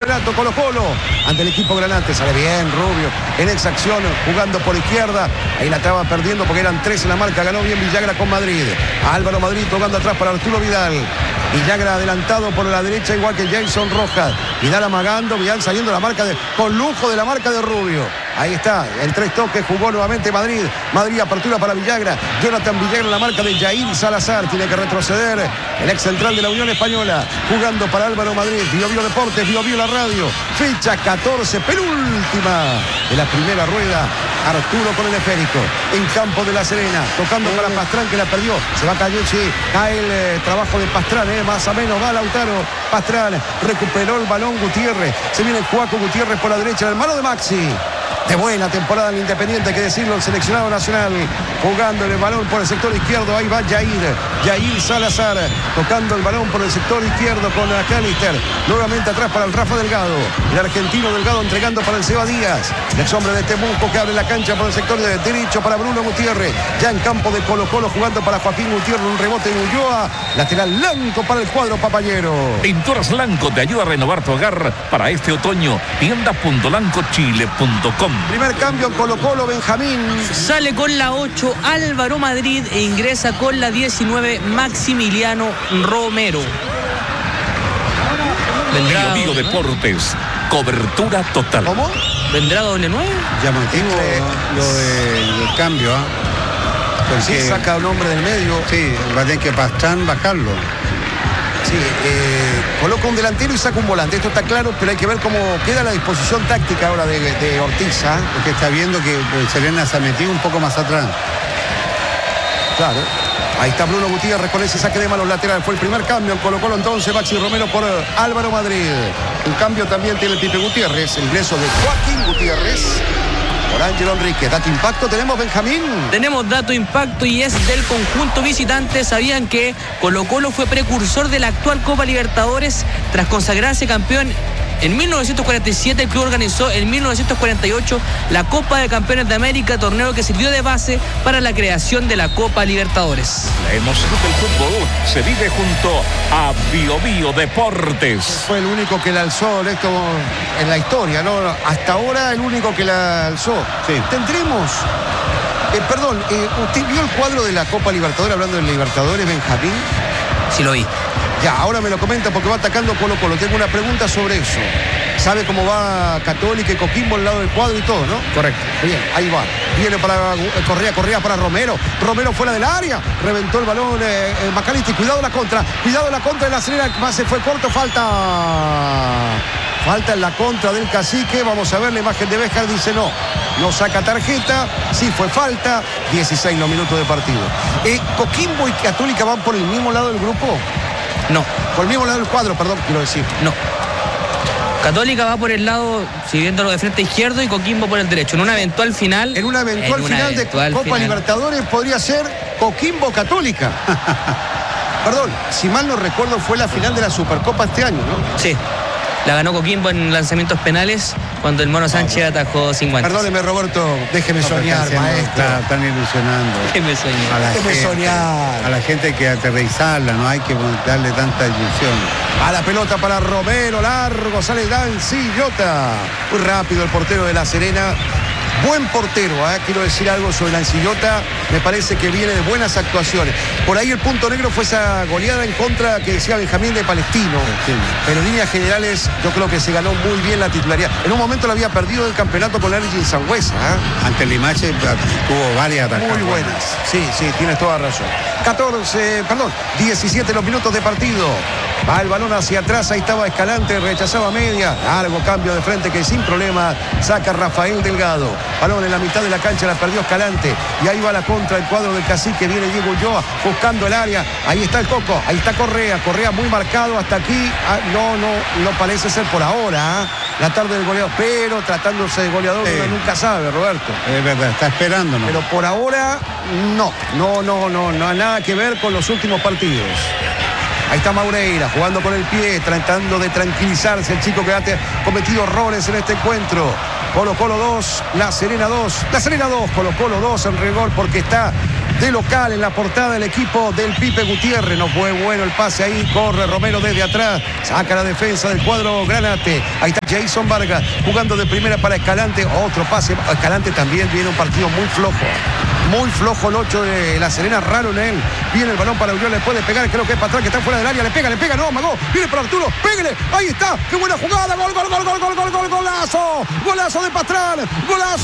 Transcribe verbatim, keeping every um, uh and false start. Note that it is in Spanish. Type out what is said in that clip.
campeonato. Colo Colo ante el equipo Granate. Sale bien Rubio en esa acción, jugando por izquierda. Ahí la estaba perdiendo porque eran tres en la marca. Ganó bien Villagra con Madrid. Álvaro Madrid tocando atrás para Arturo Vidal. Villagra adelantado por la derecha, igual que Jason Rojas. Vidal amagando, Vidal saliendo la marca de, con lujo de la marca de Rubio. Ahí está, en tres toques jugó nuevamente Madrid. Madrid, apertura para Villagra. Jonathan Villagra en la marca de Jair Salazar. Tiene que retroceder el ex central de la Unión Española. Jugando para Álvaro Madrid. Bio Bio Deportes, Bio Bio la radio. Fecha catorce, penúltima de la primera rueda. Arturo con el esférico. En campo de La Serena. Tocando para Pastrán, que la perdió. Se va a caer, sí. Cae el eh, trabajo de Pastrán, eh, más o menos. Va Lautaro. Pastrán recuperó el balón Gutiérrez. Se viene Juaco Gutiérrez por la derecha. El hermano de Maxi. De buena temporada en Independiente, hay que decirlo, el seleccionado nacional, jugando el balón por el sector izquierdo. Ahí va Jair, Jair Salazar, tocando el balón por el sector izquierdo con Canister, nuevamente atrás para el Rafa Delgado, el argentino Delgado entregando para el Seba Díaz, el ex hombre de Temuco que abre la cancha por el sector de derecho para Bruno Gutiérrez, ya en campo de Colo Colo jugando para Joaquín Gutiérrez, un rebote de Ulloa, lateral blanco para el cuadro papayero. Pinturas Lanco te ayuda a renovar tu hogar para este otoño. tienda punto lanco chile punto com. Primer cambio en Colo Colo, Benjamín. Sale con la ocho Álvaro Madrid e ingresa con la diecinueve Maximiliano Romero. Vendrá Bio Bio Deportes, cobertura total. ¿Cómo? ¿Vendrá doble nueve? Llamativo lo de, del cambio, ¿ah? ¿eh? Porque sí, saca un hombre del medio. Sí, va a tener que Pastrán bajarlo. Sí, eh, coloca un delantero y saca un volante. Esto está claro, pero hay que ver cómo queda la disposición táctica ahora de, de Ortiz. ¿eh? Porque está viendo que Serena se ha metido un poco más atrás. Claro. Ahí está Bruno Gutiérrez con ese saque de manos lateral. Fue el primer cambio en Colo Colo entonces. Maxi Romero por Álvaro Madrid. Un cambio también tiene el Pipe Gutiérrez. El ingreso de Joaquín Gutiérrez por Ángelo Enríquez. Dato impacto tenemos, Benjamín. Tenemos dato impacto y es del conjunto visitante. ¿Sabían que Colo Colo fue precursor de la actual Copa Libertadores? Tras consagrarse campeón en mil novecientos cuarenta y siete, el club organizó en mil novecientos cuarenta y ocho la Copa de Campeones de América, torneo que sirvió de base para la creación de la Copa Libertadores. La emoción del fútbol se vive junto a Bio Bio Deportes. Fue el único que la alzó esto en la historia, ¿no? Hasta ahora el único que la alzó. Sí. Tendremos... Eh, perdón, eh, ¿usted vio el cuadro de la Copa Libertadores, hablando de Libertadores, Benjamín? Sí, lo vi. Ya, ahora me lo comenta porque va atacando Colo Colo. Tengo una pregunta sobre eso. Sabe cómo va Católica y Coquimbo al lado del cuadro y todo, ¿no? Correcto. Bien, ahí va. Viene para Correa, Correa para Romero. Romero fuera del área. Reventó el balón eh, eh, Macalisti. Cuidado la contra. Cuidado la contra de La Serena. Más se fue corto. Falta. Falta en la contra del Cacique. Vamos a ver la imagen de Béjar. Dice no. No saca tarjeta. Sí fue falta. dieciséis los minutos de partido. Eh, Coquimbo y Católica van por el mismo lado del grupo. No. Por el mismo lado del cuadro, perdón, quiero decir. No. Católica va por el lado, siguiéndolo de frente izquierdo, y Coquimbo por el derecho. En una eventual final. En una eventual en una final eventual de Copa final. Libertadores podría ser Coquimbo Católica. Perdón, si mal no recuerdo, fue la final de la Supercopa este año, ¿no? Sí. La ganó Coquimbo en lanzamientos penales cuando el Mono Sánchez atajó cincuenta. Perdóneme, Roberto, déjeme No, soñar, están, maestro. está- están ilusionando. Déjeme soñar. A la, Déjeme gente, soñar. a la gente hay que aterrizarla, no hay que darle tanta ilusión. A la pelota para Romero, largo, sale Dan Sillota. Muy rápido el portero de La Serena. Buen portero, ¿eh? Quiero decir algo sobre Lancillota. Me parece que viene de buenas actuaciones. Por ahí el punto negro fue esa goleada en contra que decía Benjamín de Palestino. Sí. Pero en líneas generales yo creo que se ganó muy bien la titularidad. En un momento lo había perdido el campeonato con Ergin Sangüesa. ¿eh? Ante Limache tuvo varias atajadas. Muy buenas. Sí, sí, tienes toda razón. catorce, perdón, diecisiete los minutos de partido. Va el balón hacia atrás, ahí estaba Escalante, rechazaba media. Largo cambio de frente que sin problema saca Rafael Delgado. Balón en la mitad de la cancha, la perdió Escalante. Y ahí va la contra el cuadro del Cacique. Viene Diego Ulloa buscando el área. Ahí está el Coco, ahí está Correa. Correa muy marcado hasta aquí. Ah, no, no, no parece ser por ahora. ¿eh? La tarde del goleador, pero tratándose de goleador Sí. uno nunca sabe, Roberto. Es verdad, está esperándonos. Pero por ahora, no, no, no, no, no, nada que ver con los últimos partidos. Ahí está Maureira jugando con el pie, tratando de tranquilizarse el chico que ha cometido errores en este encuentro. Colo Colo dos, La Serena dos. La Serena dos, Colo Colo dos en rigor porque está de local en la portada del equipo del Pipe Gutiérrez. No fue bueno el pase ahí, corre Romero desde atrás, saca la defensa del cuadro Granate. Ahí está Jason Vargas jugando de primera para Escalante, otro pase. Escalante también viene un partido muy flojo, muy flojo el ocho de La Serena, raro en él. Viene el balón para Uriol, le puede pegar, creo que es para atrás, que está fuera del área, le pega, le pega, no, Magó, viene para Arturo, pégale, ahí está, qué buena jugada, gol, gol, gol, gol, gol, gol, gol, golazo, golazo de Pastrán, golazo.